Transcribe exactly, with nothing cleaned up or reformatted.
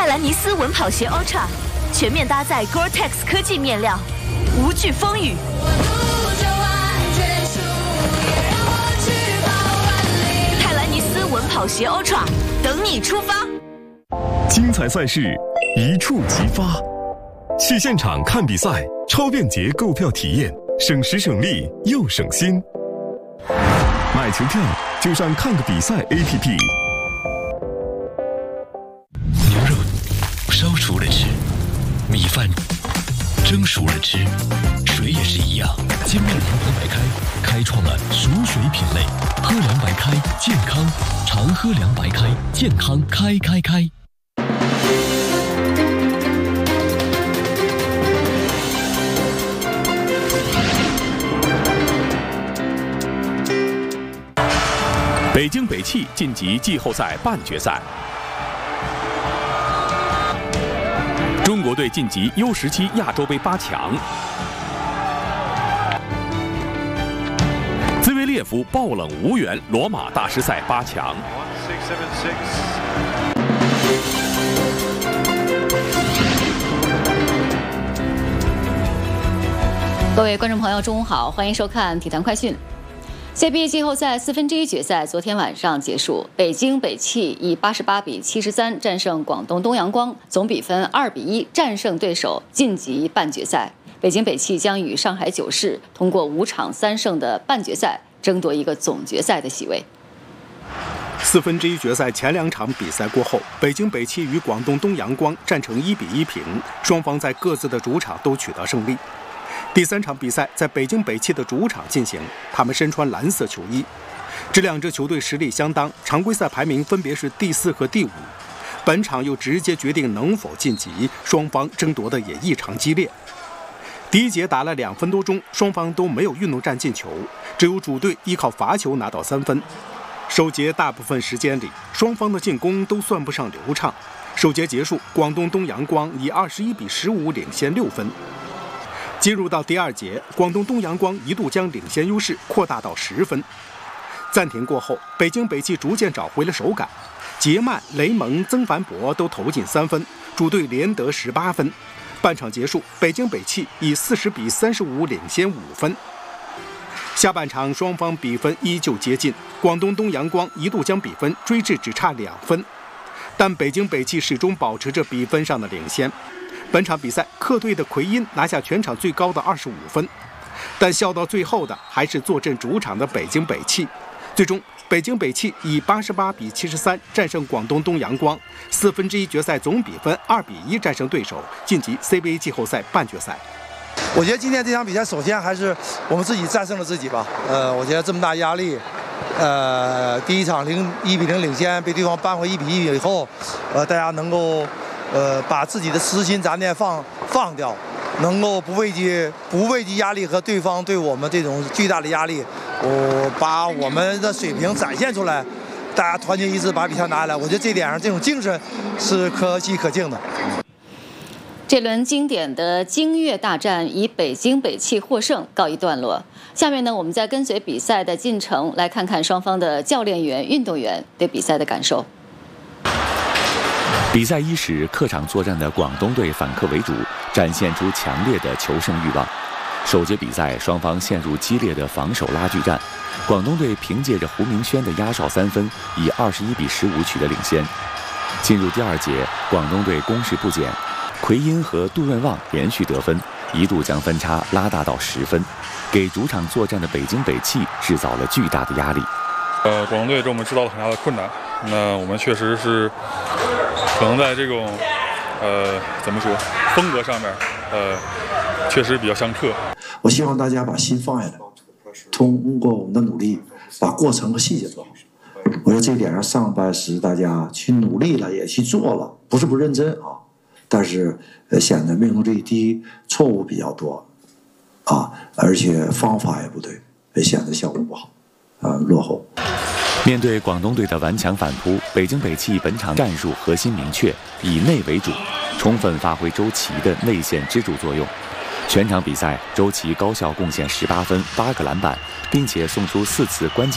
兰尼斯稳跑鞋 Ultra 全面搭载 Gore-Tex 科技面料，无惧风雨。泰兰尼斯稳跑鞋 Ultra 等你出发。 精彩赛事一触即发，去现场看比赛，超便捷购票体验，省时省力又省心。买球票就上看个比赛 A P P。 牛肉烧熟了吃，米饭蒸熟了吃，水也是一样。金麦堂皇白开开创了熟水品类，喝凉白开健康，常喝凉白开健康开开开。 北京北汽晋级季后赛半决赛，中国队晋级 U 十七 亚洲杯八强，兹维列夫爆冷无缘罗马大师赛八强。 各位观众朋友，中午好，欢迎收看体坛快讯。C B A 季后赛四分之一决赛昨天晚上结束，北京北汽以八十八比七十三战胜广东东阳光，总比分二比一战胜对手，晋级半决赛。北京北汽将与上海九世通过五场三胜的半决赛，争夺一个总决赛的席位。 四分之一决赛前两场比赛过后，北京北汽与广东东阳光战成一比一平，双方在各自的主场都取得胜利。第三场比赛在北京北汽的主场进行，他们身穿蓝色球衣。这两支球队实力相当，常规赛排名分别是第四和第五。本场又直接决定能否晋级，双方争夺的也异常激烈。第一节打了两分多钟，双方都没有运动战进球，只有主队依靠罚球拿到三分。首节大部分时间里，双方的进攻都算不上流畅。首节结束，广东东阳光以二十一比十五领先六分。进入到第二节，广东东阳光一度将领先优势扩大到十分。暂停过后，北京北汽逐渐找回了手感，杰曼、雷蒙、曾凡博都投进三分，主队连得十八分。半场结束，北京北汽以四十比三十五领先五分。下半场双方比分依旧接近，广东东阳光一度将比分追至只差两分，但北京北汽始终保持着比分上的领先。本场比赛，客队的奎因拿下全场最高的二十五分，但笑到最后的还是坐镇主场的北京北汽。最终，北京北汽以八十八比七十三战胜广东东阳光，四分之一决赛总比分二比一战胜对手，晋级 C B A 季后赛半决赛。 我觉得今天这场比赛，首先还是我们自己战胜了自己吧。呃，我觉得这么大压力，呃，第一场零一比零领先，被对方扳回一比一以后，呃，大家能够。呃，把自己的私心杂念放放掉，能够不畏惧不畏惧压力和对方对我们这种巨大的压力，我把我们的水平展现出来，大家团结一致把比赛拿下来。我觉得这点上这种精神是可喜可敬的。 这轮经典的京粤大战以北京北汽获胜告一段落。下面呢，我们再跟随比赛的进程，来看看双方的教练员、运动员对比赛的感受。 比赛伊始，客场作战的广东队反客为主，展现出强烈的求胜欲望。首节比赛，双方陷入激烈的防守拉锯战。广东队凭借着胡明轩的压哨三分，以二十一比十五取得领先。进入第二节，广东队攻势不减，奎因和杜润旺连续得分，一度将分差拉大到十分，给主场作战的北京北汽制造了巨大的压力。 呃，广东队给我们制造了很大的困难。那我们确实是可能在这种呃怎么说风格上面，呃，确实比较相克。 我希望大家把心放下来，通过我们的努力，把过程和细节做好。我觉得这一点上，上半时大家去努力了，也去做了，不是不认真啊，但是呃显得命中率低，错误比较多啊，而且方法也不对，也显得效果不好啊，落后。 面对广东队的顽强反扑，北京北汽本场战术核心明确，以内为主，充分发挥周琦的内线支柱作用。全场比赛，周琦高效贡献十八分、八个篮板，并且送出四次关键